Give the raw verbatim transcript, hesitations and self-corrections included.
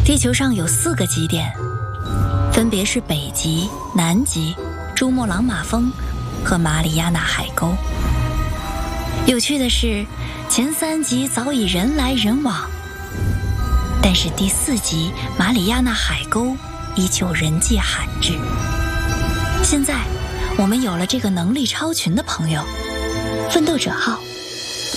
地球上有四个极点，分别是北极、南极、珠穆朗玛峰和马里亚纳海沟。有趣的是，前三极早已人来人往，但是第四极马里亚纳海沟依旧人迹罕至。现在我们有了这个能力超群的朋友，奋斗者号